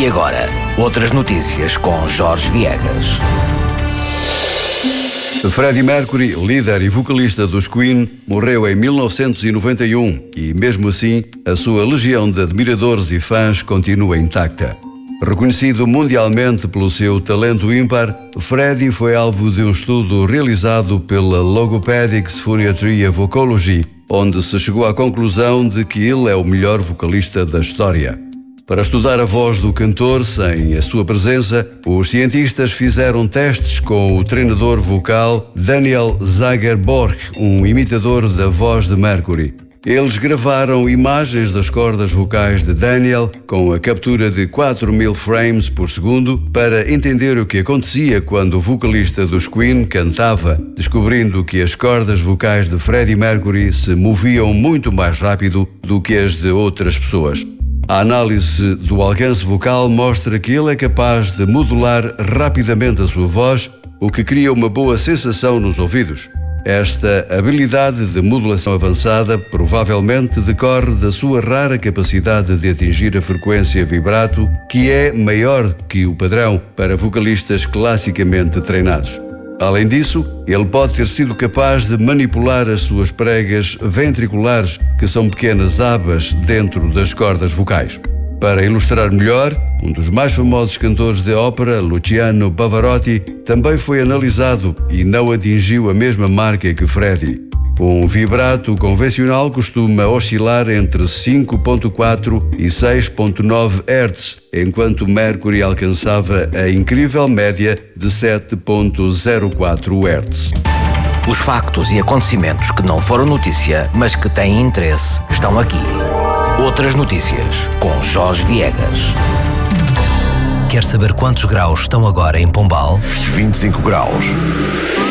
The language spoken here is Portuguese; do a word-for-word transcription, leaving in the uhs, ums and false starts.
E agora, outras notícias com Jorge Viegas. Freddie Mercury, líder e vocalista dos Queen, morreu em mil novecentos e noventa e um e, mesmo assim, a sua legião de admiradores e fãs continua intacta. Reconhecido mundialmente pelo seu talento ímpar, Freddie foi alvo de um estudo realizado pela Logopedic Phoniatry Vocology, onde se chegou à conclusão de que ele é o melhor vocalista da história. Para estudar a voz do cantor sem a sua presença, os cientistas fizeram testes com o treinador vocal Daniel Zagerborg, um imitador da voz de Mercury. Eles gravaram imagens das cordas vocais de Daniel com a captura de quatro mil frames por segundo para entender o que acontecia quando o vocalista dos Queen cantava, descobrindo que as cordas vocais de Freddie Mercury se moviam muito mais rápido do que as de outras pessoas. A análise do alcance vocal mostra que ele é capaz de modular rapidamente a sua voz, o que cria uma boa sensação nos ouvidos. Esta habilidade de modulação avançada provavelmente decorre da sua rara capacidade de atingir a frequência vibrato, que é maior que o padrão para vocalistas classicamente treinados. Além disso, ele pode ter sido capaz de manipular as suas pregas ventriculares, que são pequenas abas dentro das cordas vocais. Para ilustrar melhor, um dos mais famosos cantores de ópera, Luciano Pavarotti, também foi analisado e não atingiu a mesma marca que Freddie. Um vibrato convencional costuma oscilar entre cinco vírgula quatro e seis vírgula nove hertz, enquanto Mercury alcançava a incrível média de sete vírgula zero quatro hertz. Os factos e acontecimentos que não foram notícia, mas que têm interesse, estão aqui. Outras notícias com Jorge Viegas. Quer saber quantos graus estão agora em Pombal? vinte e cinco graus.